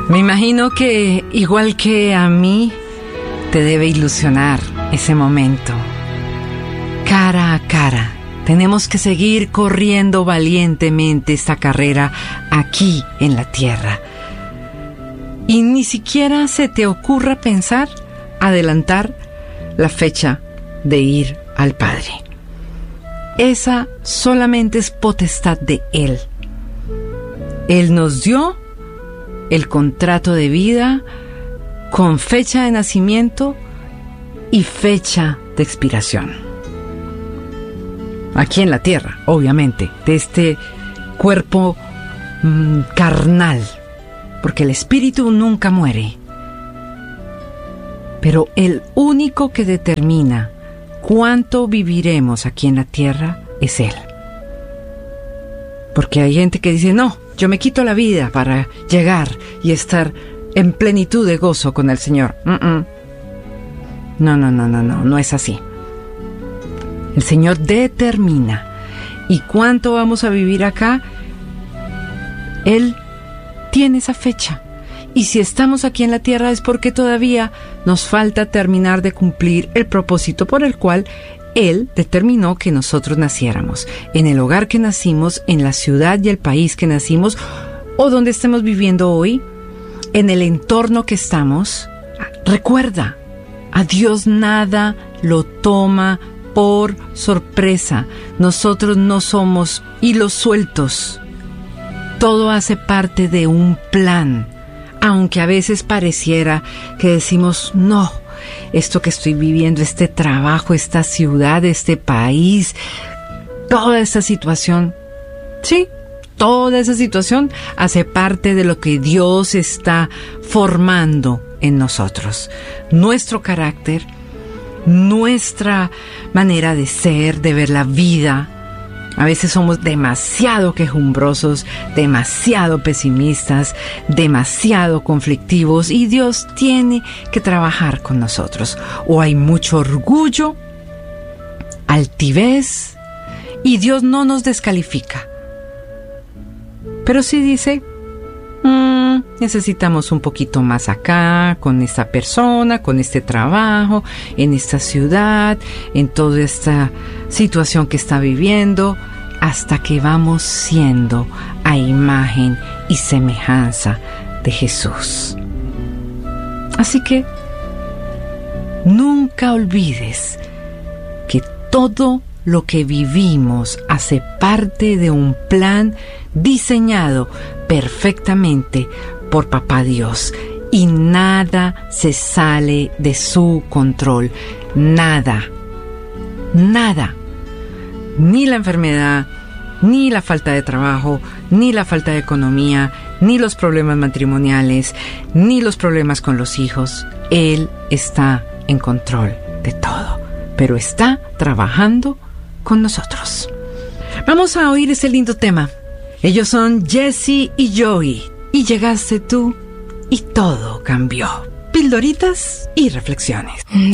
Me imagino que, igual que a mí, te debe ilusionar ese momento. Cara a cara, tenemos que seguir corriendo valientemente esta carrera aquí en la tierra. Y ni siquiera se te ocurra pensar adelantar la fecha de ir al Padre. Esa solamente es potestad de Él. Él nos dio el contrato de vida con fecha de nacimiento y fecha de expiración. Aquí en la tierra, obviamente, de este cuerpo carnal, porque el espíritu nunca muere. Pero el único que determina cuánto viviremos aquí en la tierra es Él. Porque hay gente que dice, no, yo me quito la vida para llegar y estar en plenitud de gozo con el Señor. No es así. El Señor determina. ¿Y cuánto vamos a vivir acá? Él tiene esa fecha. Y si estamos aquí en la tierra es porque todavía nos falta terminar de cumplir el propósito por el cual Él determinó que nosotros naciéramos. En el hogar que nacimos, en la ciudad y el país que nacimos, o donde estemos viviendo hoy, en el entorno que estamos. Recuerda, a Dios nada lo toma por sorpresa. Nosotros no somos hilos sueltos. Todo hace parte de un plan. Aunque a veces pareciera que decimos, no, esto que estoy viviendo, este trabajo, esta ciudad, este país, toda esta situación, sí, toda esa situación hace parte de lo que Dios está formando en nosotros. Nuestro carácter, nuestra manera de ser, de ver la vida. A veces somos demasiado quejumbrosos, demasiado pesimistas, demasiado conflictivos y Dios tiene que trabajar con nosotros. O hay mucho orgullo, altivez y Dios no nos descalifica. Pero sí dice, necesitamos un poquito más acá, con esta persona, con este trabajo, en esta ciudad, en toda esta situación que está viviendo, hasta que vamos siendo a imagen y semejanza de Jesús. Así que nunca olvides que todo lo que vivimos hace parte de un plan diseñado perfectamente por Papá Dios y nada se sale de su control. Nada. Ni la enfermedad, ni la falta de trabajo, ni la falta de economía, ni los problemas matrimoniales, ni los problemas con los hijos. Él está en control de todo, pero está trabajando con nosotros. Vamos a oír ese lindo tema. Ellos son Jesse y Joey. Y llegaste tú y todo cambió. Pildoritas y reflexiones.